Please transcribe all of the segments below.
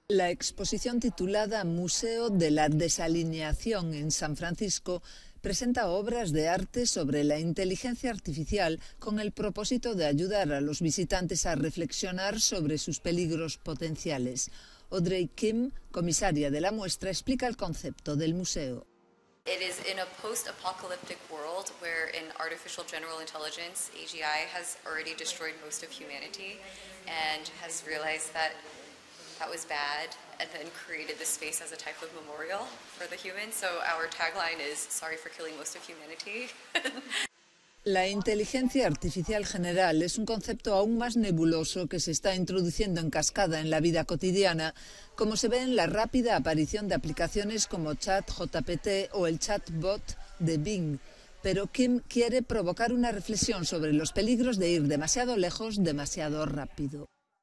La exposición titulada Museo de la Desalineación en San Francisco presenta obras de arte sobre la inteligencia artificial con el propósito de ayudar a los visitantes a reflexionar sobre sus peligros potenciales. Audrey Kim, comisaria de la muestra, explica el concepto del museo. It is in a post-apocalyptic world where an artificial general intelligence, AGI, has already destroyed most of humanity and has realized that was bad and then created this space as a type of memorial for the humans. So our tagline is, sorry for killing most of humanity. La inteligencia artificial general es un concepto aún más nebuloso que se está introduciendo en cascada en la vida cotidiana, como se ve en la rápida aparición de aplicaciones como ChatGPT o el chatbot de Bing. Pero Kim quiere provocar una reflexión sobre los peligros de ir demasiado lejos, demasiado rápido.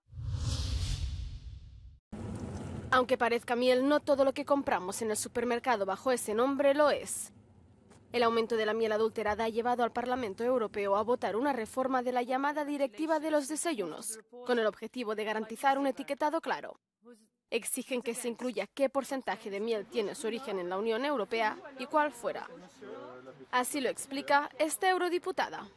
Aunque parezca miel, no todo lo que compramos en el supermercado bajo ese nombre lo es. El aumento de la miel adulterada ha llevado al Parlamento Europeo a votar una reforma de la llamada Directiva de los Desayunos, con el objetivo de garantizar un etiquetado claro. Exigen que se incluya qué porcentaje de miel tiene su origen en la Unión Europea y cuál fuera. Así lo explica esta eurodiputada.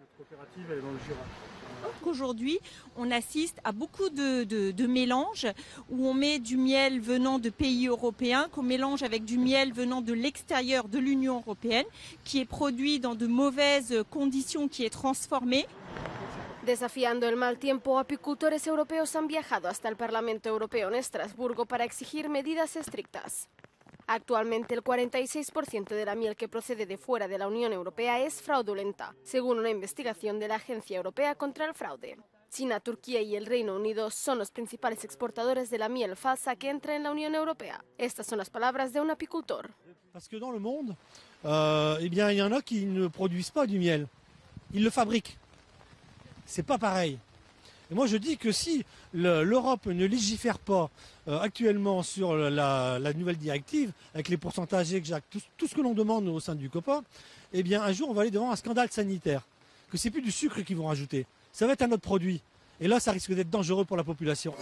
Aujourd'hui, on assiste à beaucoup de mélanges où on met du miel venant de pays européens, qu'on mélange avec du miel venant de l'extérieur de l'Union européenne, qui est produit dans de mauvaises conditions, qui est transformé. Desafiando el mal tiempo, apicultores europeos han viajado hasta el Parlamento Europeo en Estrasburgo para exigir medidas estrictas. Actualmente, el 46% de la miel que procede de fuera de la Unión Europea es fraudulenta, según una investigación de la Agencia Europea contra el Fraude. China, Turquía y el Reino Unido son los principales exportadores de la miel falsa que entra en la Unión Europea. Estas son las palabras de un apicultor. Parce que dans le monde, eh bien, il y en a qui ne produisent pas du miel. Ils le fabriquent. C'est pas pareil. Et moi je dis que si l'Europe ne légifère pas actuellement sur la nouvelle directive, avec les pourcentages exacts, tout ce que l'on demande au sein du COPA, eh bien un jour on va aller devant un scandale sanitaire, que c'est plus du sucre qu'ils vont rajouter, ça va être un autre produit. Et là ça risque d'être dangereux pour la population.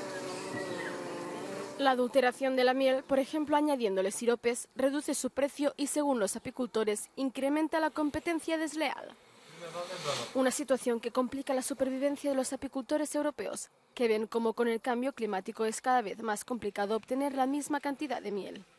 La adulteración de la miel, por ejemplo añadiéndole siropes, reduce su precio y según los apicultores incrementa la competencia desleal. Una situación que complica la supervivencia de los apicultores europeos, que ven como con el cambio climático es cada vez más complicado obtener la misma cantidad de miel.